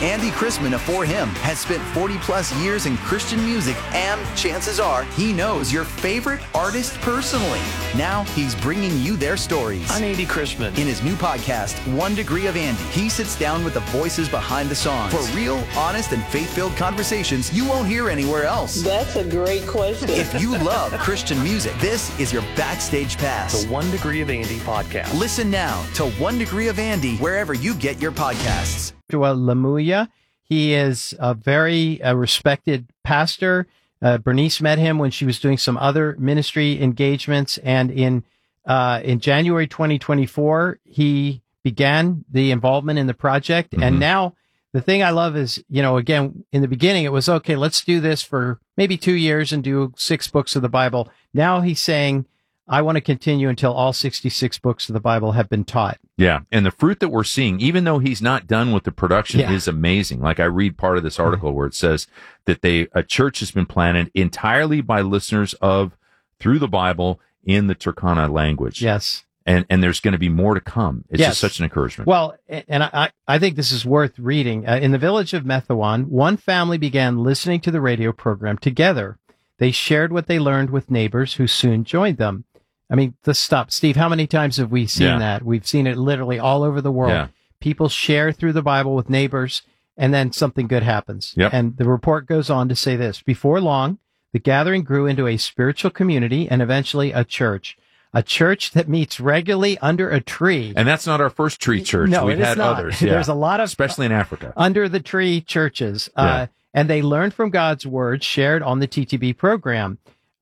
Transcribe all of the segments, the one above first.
Andy Chrisman of For Him has spent 40-plus years in Christian music, and chances are he knows your favorite artist personally. Now he's bringing you their stories. I'm Andy Chrisman. In his new podcast, 1 Degree of Andy, he sits down with the voices behind the songs for real, honest, and faith-filled conversations you won't hear anywhere else. That's a great question. If you love Christian music, this is your backstage pass. The 1 Degree of Andy podcast. Listen now to 1 Degree of Andy wherever you get your podcasts. Joel Lemuya. He is a very respected pastor. Bernice met him when she was doing some other ministry engagements, and in January 2024, he began the involvement in the project. Mm-hmm. And now the thing I love is, again, in the beginning, it was, okay, let's do this for maybe 2 years and do 6 books of the Bible. Now he's saying, I want to continue until all 66 books of the Bible have been taught. Yeah, and the fruit that we're seeing, even though he's not done with the production, is amazing. Like I read part of this article where it says that a church has been planted entirely by listeners of Through the Bible in the Turkana language. Yes. And there's going to be more to come. It's just such an encouragement. Well, and I think this is worth reading. In the village of Methawan, one family began listening to the radio program together. They shared what they learned with neighbors who soon joined them. I mean, stop. Steve, how many times have we seen that? We've seen it literally all over the world. Yeah. People share through the Bible with neighbors, and then something good happens. Yep. And the report goes on to say this. Before long, the gathering grew into a spiritual community and eventually a church that meets regularly under a tree. And that's not our first tree church. No, We've had not. others. There's a lot of... especially in Africa. Under the tree churches. And they learn from God's word shared on the TTB program.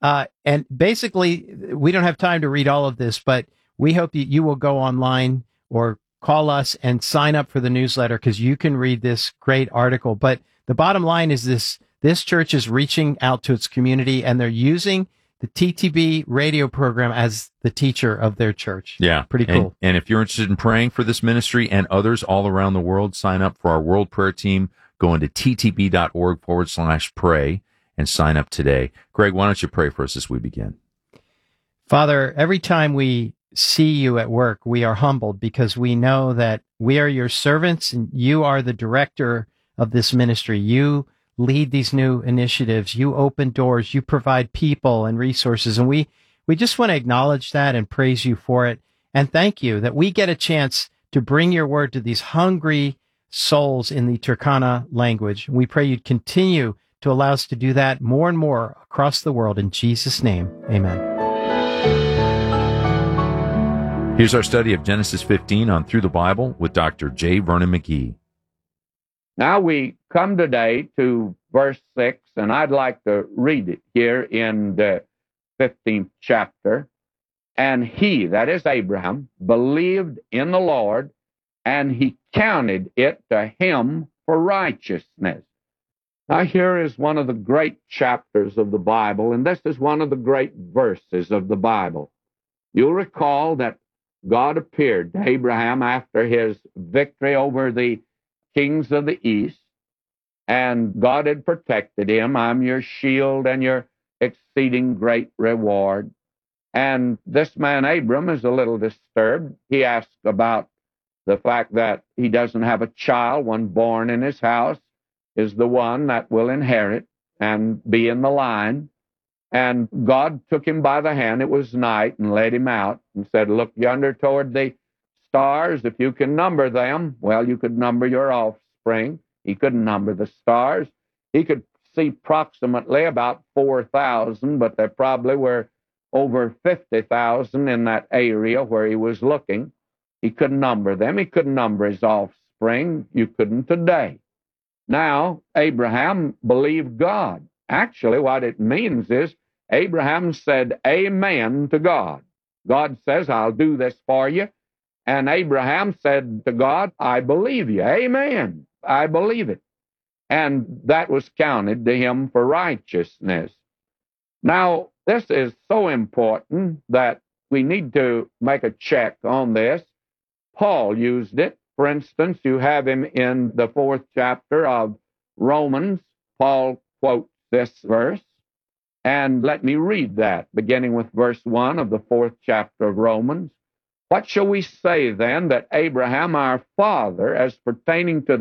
And basically, we don't have time to read all of this, but we hope that you will go online or call us and sign up for the newsletter because you can read this great article. But the bottom line is this church is reaching out to its community, and they're using the TTB radio program as the teacher of their church. Yeah. Pretty cool. And if you're interested in praying for this ministry and others all around the world, sign up for our World Prayer Team. Go into ttb.org/pray. And sign up today. Greg, why don't you pray for us as we begin? Father, every time we see you at work, we are humbled because we know that we are your servants and you are the director of this ministry. You lead these new initiatives. You open doors. You provide people and resources. And we just want to acknowledge that and praise you for it. And thank you that we get a chance to bring your word to these hungry souls in the Turkana language. We pray you'd continue to allow us to do that more and more across the world. In Jesus' name, amen. Here's our study of Genesis 15 on Through the Bible with Dr. J. Vernon McGee. Now we come today to verse 6, and I'd like to read it here in the 15th chapter. And he, that is Abraham, believed in the Lord, and he counted it to him for righteousness. Now, here is one of the great chapters of the Bible, and this is one of the great verses of the Bible. You'll recall that God appeared to Abraham after his victory over the kings of the east, and God had protected him. I'm your shield and your exceeding great reward. And this man, Abram, is a little disturbed. He asks about the fact that he doesn't have a child, one born in his house is the one that will inherit and be in the line. And God took him by the hand. It was night, and led him out and said, look yonder toward the stars. If you can number them, well, you could number your offspring. He couldn't number the stars. He could see approximately about 4,000, but there probably were over 50,000 in that area where he was looking. He couldn't number them. He couldn't number his offspring. You couldn't today. Now, Abraham believed God. Actually, what it means is Abraham said amen to God. God says, I'll do this for you. And Abraham said to God, I believe you. Amen. I believe it. And that was counted to him for righteousness. Now, this is so important that we need to make a check on this. Paul used it. For instance, you have him in the 4th chapter of Romans. Paul quotes this verse. And let me read that, beginning with verse 1 of the 4th chapter of Romans. What shall we say then that Abraham our father, as pertaining to